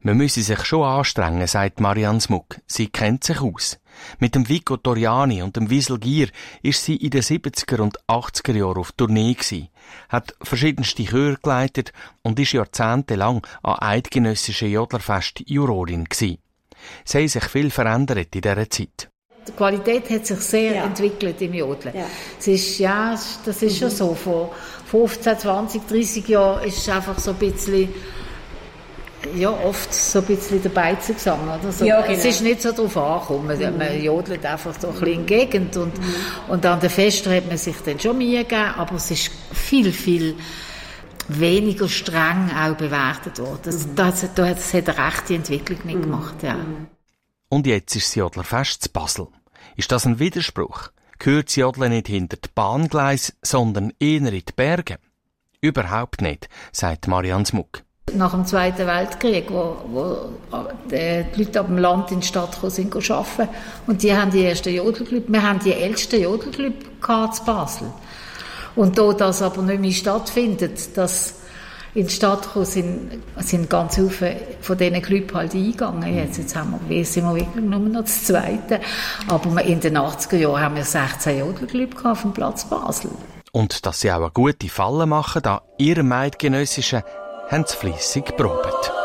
Man müsse sich schon anstrengen, sagt Marianne Smuck. Sie kennt sich aus. Mit dem Vico Toriani und dem Wiesel Gier ist sie in den 70er und 80er Jahren auf Tournee gewesen, hat verschiedenste Chöre geleitet und ist jahrzehntelang an eidgenössischen Jodlerfest Jurorin gewesen. Sie haben sich viel verändert in dieser Zeit. Die Qualität hat sich sehr entwickelt im Jodeln. Ja. Das ist schon so. Vor 15, 20, 30 Jahren ist es einfach so ein bisschen, oft so ein bisschen der Beizengesang. Oder so. Ja, genau. Es ist nicht so darauf angekommen. Man jodelt einfach so ein bisschen in die Gegend. Und an den Festen hat man sich dann schon Mühe gegeben, aber es ist viel, viel weniger streng auch bewertet worden. Das hat eine rechte Entwicklung mitgemacht. Ja. Und jetzt ist das Jodlerfest in Basel. Ist das ein Widerspruch? Gehört das Jodeln nicht hinter die Bahngleise, sondern eher in die Berge? Überhaupt nicht, sagt Marianne Smuck. Nach dem Zweiten Weltkrieg, wo die Leute ab dem Land in die Stadt gekommen sind, arbeiten, und die haben die ersten Jodelclubs. Wir haben die ältesten Jodelclubs in Basel. Und da das aber nicht mehr stattfindet, dass in die Stadt gekommen sind ganz viele von diesen Clubs halt eingegangen. Jetzt sind wir wirklich nur noch das Zweite. Aber in den 80er Jahren haben wir 16 Jodelclubs auf dem Platz Basel. Und dass sie auch eine gute Falle machen, an ihrem Eidgenössischen, haben sie fleissig geprobt.